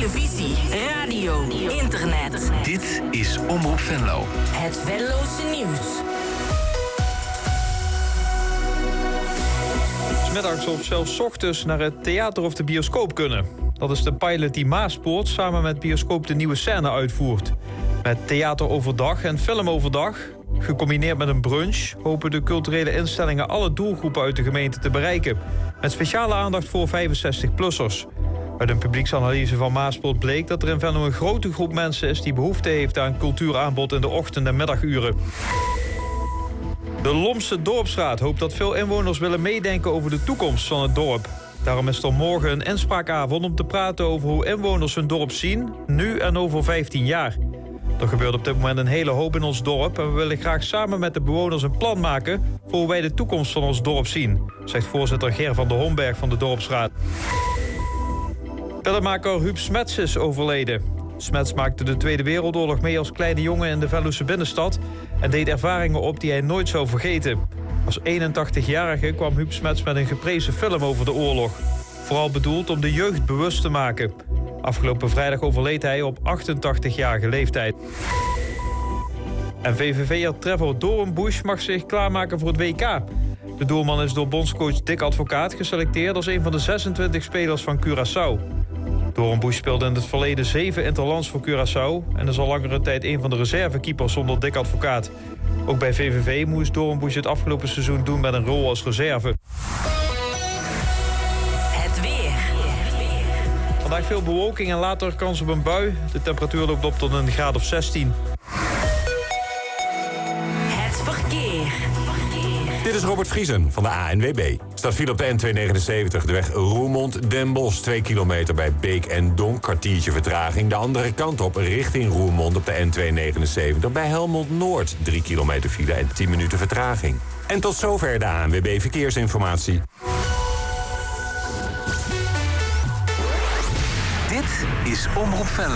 televisie, radio, internet. Dit is Omroep Venlo. Het Venlose nieuws. 's Middags of zelfs 's ochtends naar het theater of de bioscoop kunnen. Dat is de pilot die Maaspoort samen met bioscoop De Nieuwe Scène uitvoert. Met theater overdag en film overdag, gecombineerd met een brunch, hopen de culturele instellingen alle doelgroepen uit de gemeente te bereiken. Met speciale aandacht voor 65-plussers. Uit een publieksanalyse van Maaspoort bleek dat er in Venlo een grote groep mensen is die behoefte heeft aan cultuuraanbod in de ochtend- en middaguren. De Lomse Dorpsraad hoopt dat veel inwoners willen meedenken over de toekomst van het dorp. Daarom is er morgen een inspraakavond om te praten over hoe inwoners hun dorp zien, nu en over 15 jaar. Er gebeurt op dit moment een hele hoop in ons dorp en we willen graag samen met de bewoners een plan maken voor hoe wij de toekomst van ons dorp zien, zegt voorzitter Ger van der Homberg van de Dorpsraad. Filmmaker Huub Smets is overleden. Smets maakte de Tweede Wereldoorlog mee als kleine jongen in de Venlose binnenstad en deed ervaringen op die hij nooit zou vergeten. Als 81-jarige kwam Huub Smets met een geprezen film over de oorlog. Vooral bedoeld om de jeugd bewust te maken. Afgelopen vrijdag overleed hij op 88-jarige leeftijd. En VVV'er Trevor Doornbusch mag zich klaarmaken voor het WK. De doelman is door bondscoach Dick Advocaat geselecteerd als een van de 26 spelers van Curaçao. Doornbusch speelde in het verleden 7 interlands voor Curaçao en is al langere tijd een van de reservekeepers zonder Dick Advocaat. Ook bij VVV moest Doornbusch het afgelopen seizoen doen met een rol als reserve. Het weer. Vandaag veel bewolking en later kans op een bui. De temperatuur loopt op tot een graad of 16. Het verkeer. Dit is Robert Vriesen van de ANWB. Staat file op de N279, de weg Roermond-Den Bosch. 2 kilometer bij Beek en Donk, kwartiertje vertraging. De andere kant op, richting Roermond op de N279. Bij Helmond Noord, 3 kilometer file en 10 minuten vertraging. En tot zover de ANWB Verkeersinformatie. Dit is Omroep Venlo.